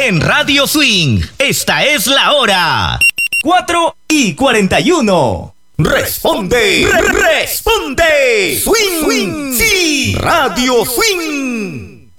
en Radio Swing. Esta es la hora. 4:41. Responde. Responde. Swing. Sí. Radio Swing.